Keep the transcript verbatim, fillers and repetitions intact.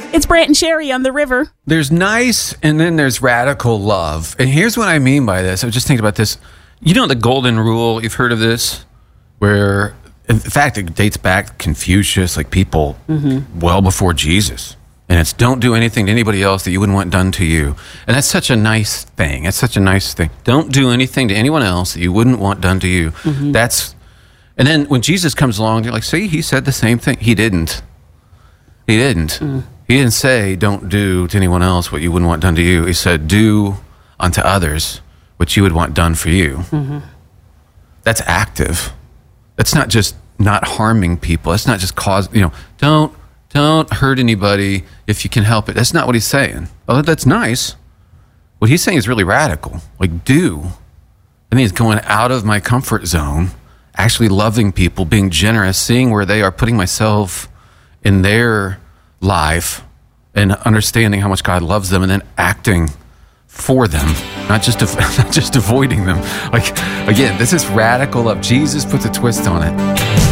It's Brant and Sherry on the river. There's nice and then there's radical love. And here's what I mean by this. I was just thinking about this. You know the golden rule, you've heard of this? Where, in fact, it dates back to Confucius, like people mm-hmm. well before Jesus. And it's don't do anything to anybody else that you wouldn't want done to you. And that's such a nice thing. That's such a nice thing. Don't do anything to anyone else that you wouldn't want done to you. Mm-hmm. That's, and then when Jesus comes along, you're like, see, he said the same thing. He didn't. He didn't. Mm. He didn't say, don't do to anyone else what you wouldn't want done to you. He said, do unto others what you would want done for you. Mm-hmm. That's active. That's not just not harming people. That's not just cause, you know, don't, don't hurt anybody if you can help it. That's not what he's saying. Oh, that's nice. What he's saying is really radical. Like, do. I mean, it's going out of my comfort zone, actually loving people, being generous, seeing where they are, putting myself in their life and understanding how much God loves them and then acting for them, not just not just avoiding them. Like, again, this is radical love. Jesus puts a twist on it.